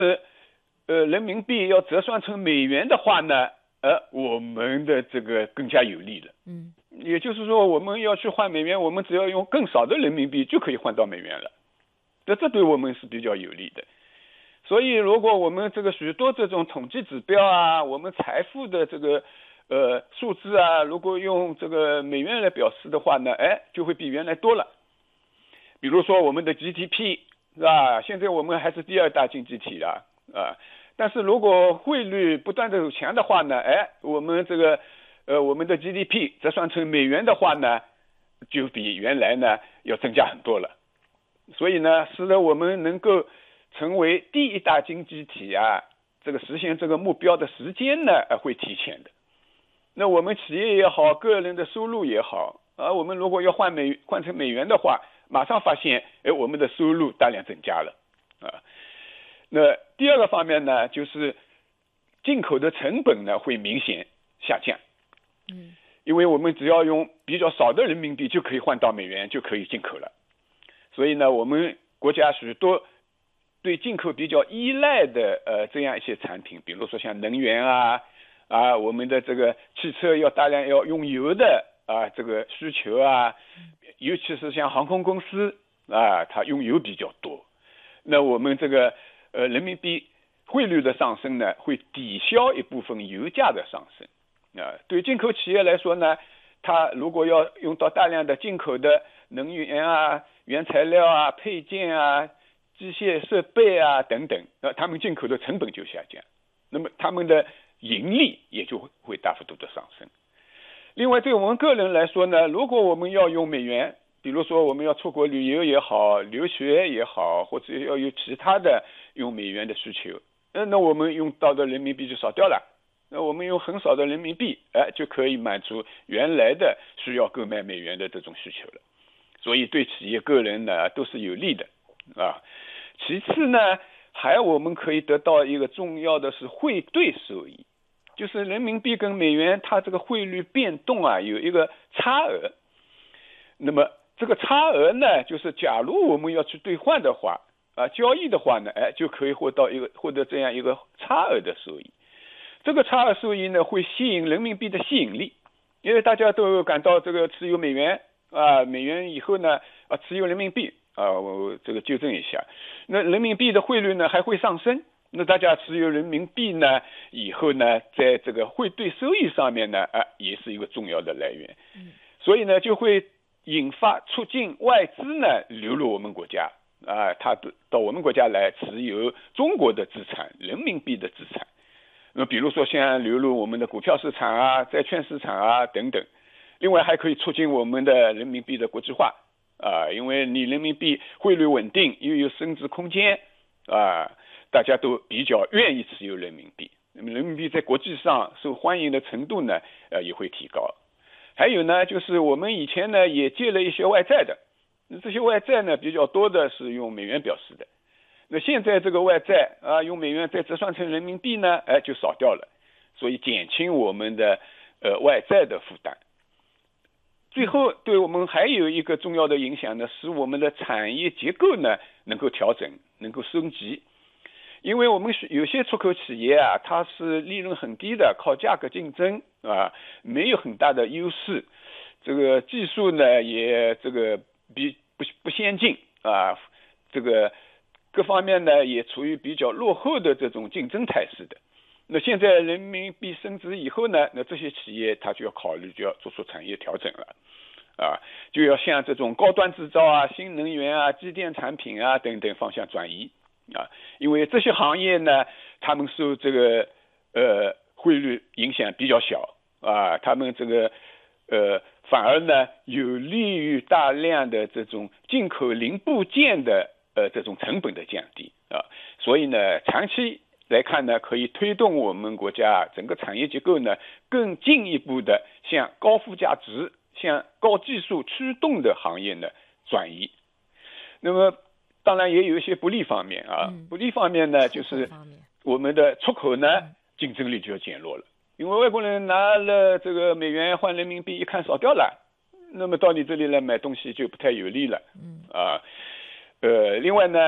人民币要折算成美元的话呢，我们的这个更加有利了。也就是说，我们要去换美元，我们只要用更少的人民币就可以换到美元了。这对我们是比较有利的。所以，如果我们这个许多这种统计指标啊，我们财富的这个数字啊，如果用这个美元来表示的话呢，就会比原来多了。比如说我们的 GDP 是吧？现在我们还是第二大经济体啊，但是如果汇率不断的走强的话呢，我们这个我们的 GDP 折算成美元的话呢，就比原来呢要增加很多了。所以呢，使得我们能够成为第一大经济体啊，这个实现这个目标的时间呢，会提前的。那我们企业也好，个人的收入也好，我们如果要换成美元的话，马上发现，我们的收入大量增加了啊。那第二个方面呢，就是进口的成本呢会明显下降。因为我们只要用比较少的人民币就可以换到美元，就可以进口了。所以呢，我们国家许多对进口比较依赖的这样一些产品，比如说像能源我们的这个汽车大量要用油的这个需求尤其是像航空公司它用油比较多。那我们这个人民币汇率的上升呢，会抵消一部分油价的上升。对进口企业来说呢，它如果要用到大量的进口的能源原材料配件机械设备等等，他们进口的成本就下降，那么他们的盈利也就会大幅度的上升。另外，对我们个人来说呢，如果我们要用美元，比如说我们要出国旅游也好，留学也好，或者要有其他的用美元的需求，那我们用到的人民币就少掉了。那我们用很少的人民币，就可以满足原来的需要购买美元的这种需求了。所以对企业个人呢都是有利的其次呢，我们可以得到一个重要的是汇兑收益，就是人民币跟美元它这个汇率变动有一个差额。那么这个差额呢，就是假如我们要去兑换的话交易的话呢，就可以获得这样一个差额的收益。这个差额收益呢，会吸引人民币的吸引力，因为大家都感到这个持有美元美元以后呢持有人民币我这个纠正一下，那人民币的汇率呢还会上升，那大家持有人民币呢以后呢，在这个汇兑收益上面呢也是一个重要的来源。所以呢就会促进外资呢流入我们国家他到我们国家来持有中国的资产，人民币的资产。那比如说像流入我们的股票市场债券市场等等。另外还可以促进我们的人民币的国际化因为你人民币汇率稳定，又有升值空间大家都比较愿意持有人民币，那么人民币在国际上受欢迎的程度呢也会提高。还有呢，就是我们以前呢也借了一些外债的，这些外债呢比较多的是用美元表示的，那现在这个外债用美元再折算成人民币呢就少掉了，所以减轻我们的外债的负担。最后对我们还有一个重要的影响呢，使我们的产业结构呢能够调整，能够升级。因为我们有些出口企业它是利润很低的，靠价格竞争没有很大的优势，这个技术呢也这个不先进这个各方面呢也处于比较落后的这种竞争态势的。那现在人民币升值以后呢，那这些企业它就要考虑，就要做出产业调整了就要向这种高端制造新能源机电产品等等方向转移因为这些行业呢，他们受这个汇率影响比较小他们这个反而呢有利于大量的这种进口零部件的这种成本的降低所以呢长期来看呢，可以推动我们国家整个产业结构呢更进一步的向高附加值、向高技术驱动的行业呢转移。那么当然也有一些不利方面不利方面呢就是我们的出口呢竞争力就要减弱了，因为外国人拿了这个美元换人民币一看少掉了，那么到你这里来买东西就不太有利了另外呢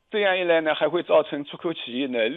这样一来呢，还会造成出口企业呢